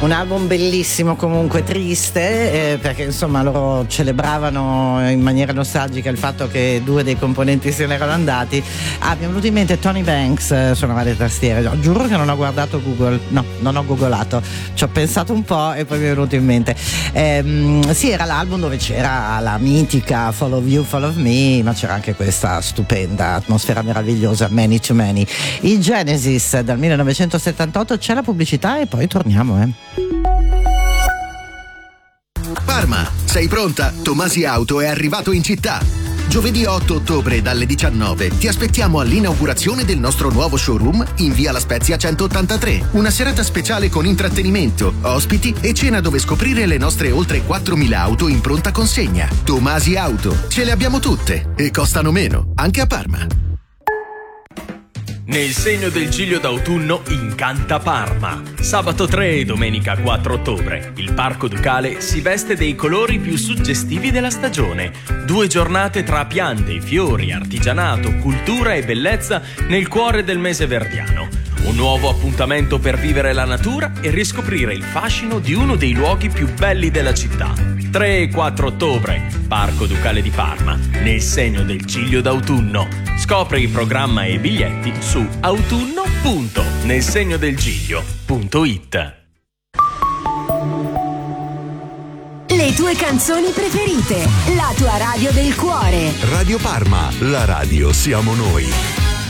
Un album bellissimo, comunque triste, perché insomma loro celebravano in maniera nostalgica il fatto che due dei componenti se ne erano andati. Mi è venuto in mente Tony Banks suonava le tastiere. No, giuro che non ho guardato Google, no, non ho googolato, ci ho pensato un po' e poi mi è venuto in mente. Sì, era l'album dove c'era la mitica Follow You, Follow Me, ma c'era anche questa stupenda atmosfera meravigliosa, Many to Many. I Genesis dal 1978, c'è la pubblicità e poi torniamo. Parma, sei pronta? Tomasi Auto è arrivato in città. Giovedì 8 ottobre dalle 19 ti aspettiamo all'inaugurazione del nostro nuovo showroom in via La Spezia 183. Una serata speciale con intrattenimento, ospiti e cena dove scoprire le nostre oltre 4.000 auto in pronta consegna. Tomasi Auto, ce le abbiamo tutte e costano meno, anche a Parma. Nel segno del Giglio d'autunno incanta Parma. Sabato 3 e domenica 4 ottobre il Parco Ducale si veste dei colori più suggestivi della stagione. 2 giornate tra piante, fiori, artigianato, cultura e bellezza nel cuore del mese verdiano. Un nuovo appuntamento per vivere la natura e riscoprire il fascino di uno dei luoghi più belli della città. 3 e 4 ottobre, Parco Ducale di Parma, nel segno del Giglio d'autunno. Scopri il programma e i biglietti su autunno.nelsegnodelgiglio.it. Le tue canzoni preferite, la tua radio del cuore. Radio Parma, la radio siamo noi.